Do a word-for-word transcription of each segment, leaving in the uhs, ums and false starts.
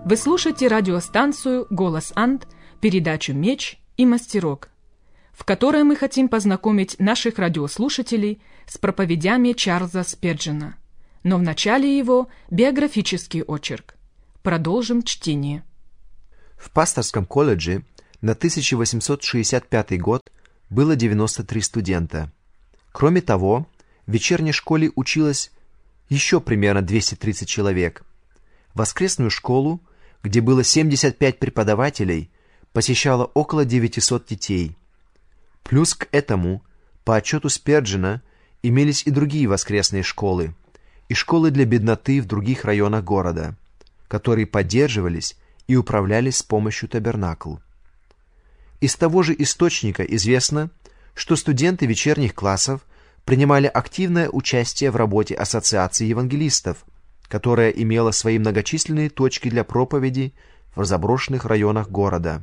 Вы слушаете радиостанцию «Голос Анд», передачу «Меч и мастерок», в которой мы хотим познакомить наших радиослушателей с проповедями Чарльза Спurgeon. Но в начале его биографический очерк. Продолжим чтение. В пасторском колледже на тысяча восемьсот шестьдесят пятый год было девяносто три студента. Кроме того, в вечерней школе училось еще примерно двести тридцать человек. Воскресную школу, где было семьдесят пять преподавателей, посещало около девятисот детей. Плюс к этому, по отчету Спurgeon, имелись и другие воскресные школы, и школы для бедноты в других районах города, которые поддерживались и управлялись с помощью табернакл. Из того же источника известно, что студенты вечерних классов принимали активное участие в работе Ассоциации евангелистов, которая имела свои многочисленные точки для проповеди в заброшенных районах города.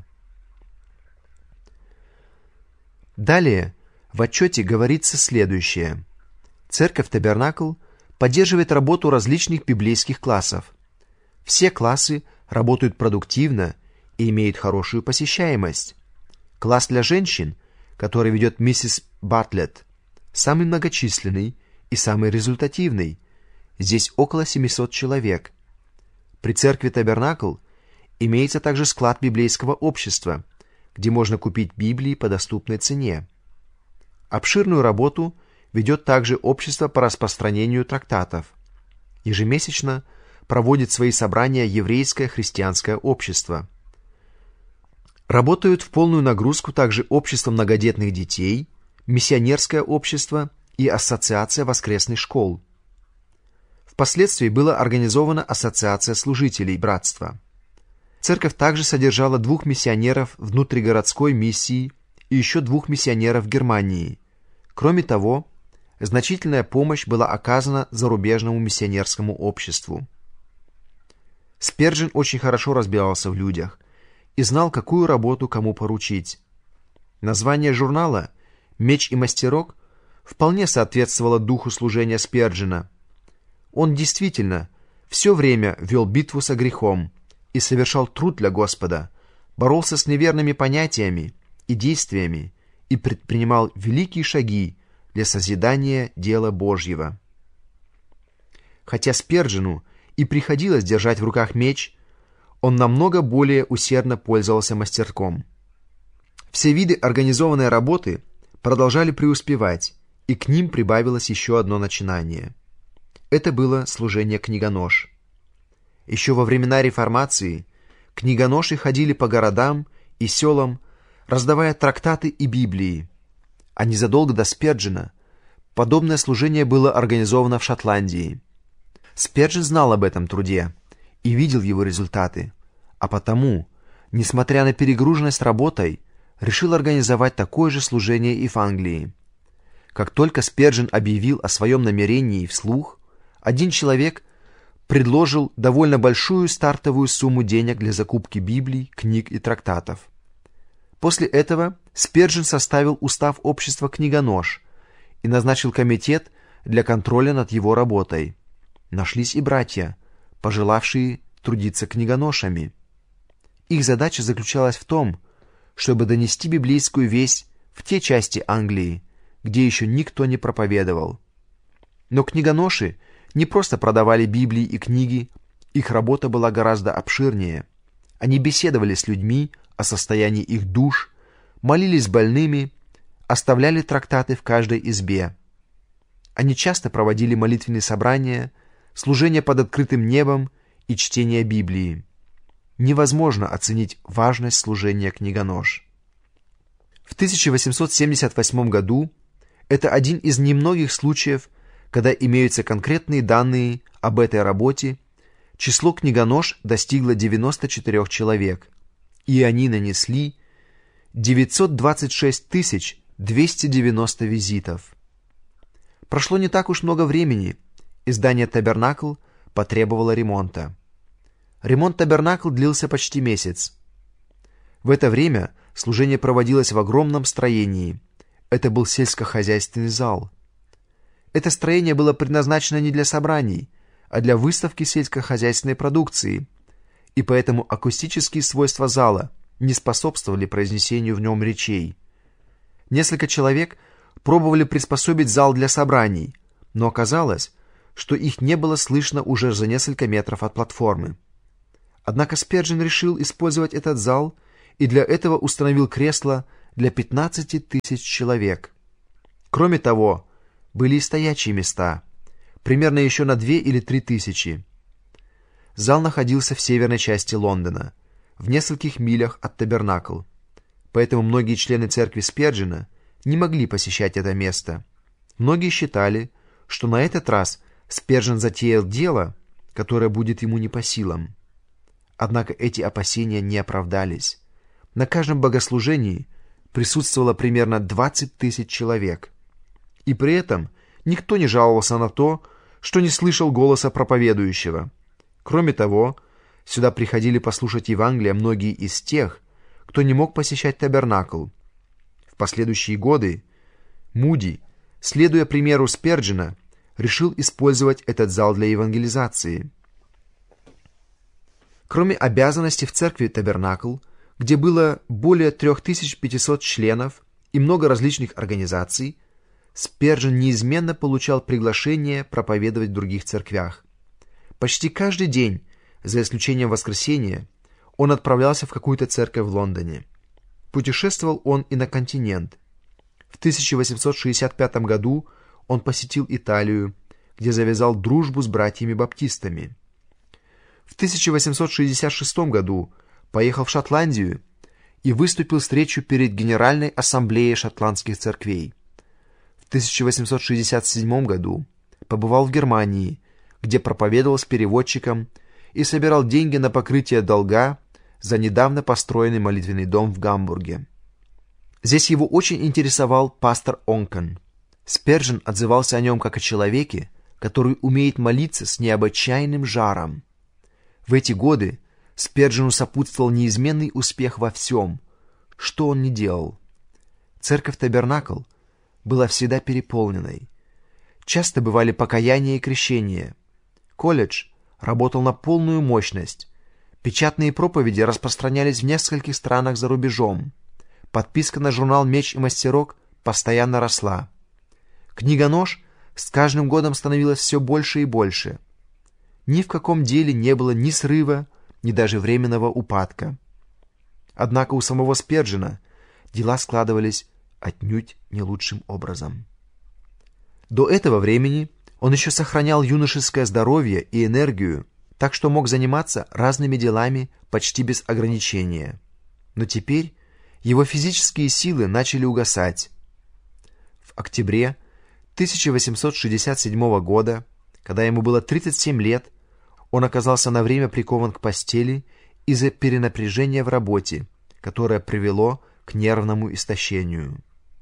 Далее в отчете говорится следующее. Церковь Табернакл поддерживает работу различных библейских классов. Все классы работают продуктивно и имеют хорошую посещаемость. Класс для женщин, который ведет миссис Бартлетт, самый многочисленный и самый результативный. Здесь около семисот человек. При церкви Табернакл имеется также склад библейского общества, где можно купить Библии по доступной цене. Обширную работу ведет также общество по распространению трактатов. Ежемесячно проводит свои собрания еврейское христианское общество. Работают в полную нагрузку также общество многодетных детей, миссионерское общество и ассоциация воскресных школ. Впоследствии была организована ассоциация служителей братства. Церковь также содержала двух миссионеров внутригородской миссии и еще двух миссионеров в Германии. Кроме того, значительная помощь была оказана зарубежному миссионерскому обществу. Спurgeon очень хорошо разбирался в людях и знал, какую работу кому поручить. Название журнала «Меч и мастерок» вполне соответствовало духу служения Спurgeon. Он действительно все время вел битву со грехом и совершал труд для Господа, боролся с неверными понятиями и действиями и предпринимал великие шаги для созидания дела Божьего. Хотя Спurgeon'у и приходилось держать в руках меч, он намного более усердно пользовался мастерком. Все виды организованной работы продолжали преуспевать, и к ним прибавилось еще одно начинание. Это было служение книгонож. Еще во времена Реформации книгоноши ходили по городам и селам, раздавая трактаты и Библии. А незадолго до Спurgeon подобное служение было организовано в Шотландии. Спurgeon знал об этом труде и видел его результаты, а потому, несмотря на перегруженность работой, решил организовать такое же служение и в Англии. Как только Спurgeon объявил о своем намерении вслух, один человек предложил довольно большую стартовую сумму денег для закупки Библий, книг и трактатов. После этого Спurgeon составил устав общества книгонож и назначил комитет для контроля над его работой. Нашлись и братья, пожелавшие трудиться книгоношами. Их задача заключалась в том, чтобы донести библейскую весть в те части Англии, где еще никто не проповедовал. Но книгоноши не просто продавали Библии и книги, их работа была гораздо обширнее. Они беседовали с людьми о состоянии их душ, молились с больными, оставляли трактаты в каждой избе. Они часто проводили молитвенные собрания, служение под открытым небом и чтение Библии. Невозможно оценить важность служения книгонож. В тысяча восемьсот семьдесят восьмом году это один из немногих случаев, когда имеются конкретные данные об этой работе, число книгонож достигло девяноста четырёх человек, и они нанесли девятьсот двадцать шесть тысяч двести девяносто визитов. Прошло не так уж много времени, и здание Табернакл потребовало ремонта. Ремонт Табернакл длился почти месяц. В это время служение проводилось в огромном строении. Это был сельскохозяйственный зал. Это строение было предназначено не для собраний, а для выставки сельскохозяйственной продукции, и поэтому акустические свойства зала не способствовали произнесению в нем речей. Несколько человек пробовали приспособить зал для собраний, но оказалось, что их не было слышно уже за несколько метров от платформы. Однако Спержин решил использовать этот зал и для этого установил кресло для пятнадцати тысяч человек. Кроме того, были и стоячие места, примерно еще на две или три тысячи. Зал находился в северной части Лондона, в нескольких милях от Табернакл, поэтому многие члены церкви Спержина не могли посещать это место. Многие считали, что на этот раз Спержин затеял дело, которое будет ему не по силам. Однако эти опасения не оправдались. На каждом богослужении присутствовало примерно двадцать тысяч человек. И при этом никто не жаловался на то, что не слышал голоса проповедующего. Кроме того, сюда приходили послушать Евангелие многие из тех, кто не мог посещать Табернакл. В последующие годы Муди, следуя примеру Спержина, решил использовать этот зал для евангелизации. Кроме обязанностей в церкви Табернакл, где было более три тысячи пятьсот членов и много различных организаций, Спержин неизменно получал приглашение проповедовать в других церквях. Почти каждый день, за исключением воскресенья, он отправлялся в какую-то церковь в Лондоне. Путешествовал он и на континент. В тысяча восемьсот шестьдесят пятом году он посетил Италию, где завязал дружбу с братьями-баптистами. В тысяча восемьсот шестьдесят шестом году поехал в Шотландию и выступил с речью перед Генеральной ассамблеей шотландских церквей. В тысяча восемьсот шестьдесят седьмом году побывал в Германии, где проповедовал с переводчиком и собирал деньги на покрытие долга за недавно построенный молитвенный дом в Гамбурге. Здесь его очень интересовал пастор Онкен. Спержин отзывался о нем как о человеке, который умеет молиться с необычайным жаром. В эти годы Спержину сопутствовал неизменный успех во всем, что он ни делал. Церковь Табернакл была всегда переполненной. Часто бывали покаяния и крещения. Колледж работал на полную мощность. Печатные проповеди распространялись в нескольких странах за рубежом. Подписка на журнал «Меч и мастерок» постоянно росла. Книга-нож с каждым годом становилась все больше и больше. Ни в каком деле не было ни срыва, ни даже временного упадка. Однако у самого Спержина дела складывались отнюдь не лучшим образом. До этого времени он еще сохранял юношеское здоровье и энергию, так что мог заниматься разными делами почти без ограничения. Но теперь его физические силы начали угасать. В октябре тысяча восемьсот шестьдесят седьмого года, когда ему было тридцать семь лет, он оказался на время прикован к постели из-за перенапряжения в работе, которое привело к нервному истощению.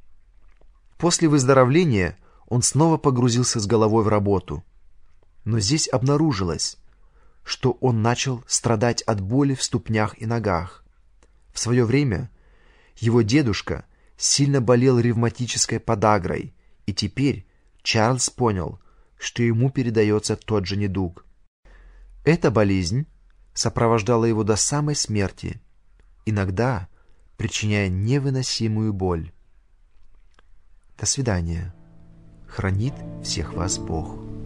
После выздоровления он снова погрузился с головой в работу. Но здесь обнаружилось, что он начал страдать от боли в ступнях и ногах. В свое время его дедушка сильно болел ревматической подагрой, и теперь Чарльз понял, что ему передается тот же недуг. Эта болезнь сопровождала его до самой смерти, иногда причиняя невыносимую боль. До свидания. Хранит всех вас Бог.